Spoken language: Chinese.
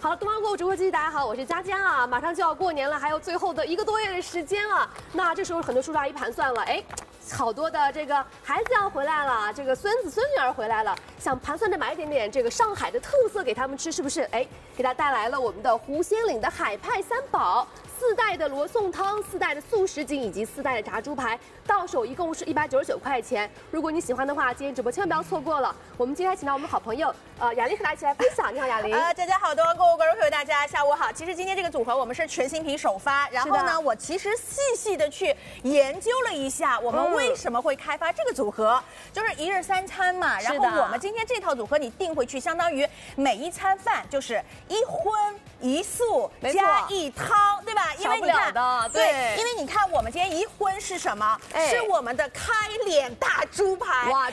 好了，东方购物直播间，大家好，我是佳佳啊，马上就要过年了，还有最后的1个多月的时间了。那这时候很多叔叔阿姨盘算了，哎，好多的这个孩子要回来了，这个孙子孙女儿回来了，想盘算着买一点点这个上海的特色给他们吃，是不是？哎，给大家带来了我们的狐仙岭的海派三宝。4袋的罗宋汤，4袋的素什锦以及4袋的炸猪排，到手一共是199块钱。如果你喜欢的话，今天直播千万不要错过了。我们今天请到我们好朋友雅玲和大家一起来分享。你好，雅玲。 大家好，东方购物观众朋友，大家下午好。其实今天这个组合我们是全新品首发，然后呢，我其实细的去研究了一下，我们为什么会开发这个组合，就是1日3餐嘛。然后我们今天这套组合你订回去，相当于每一餐饭就是1荤1素加1汤，对吧？因为你看，对，因为你看我们今天1荤是什么？是我们的开脸大猪排。 哇，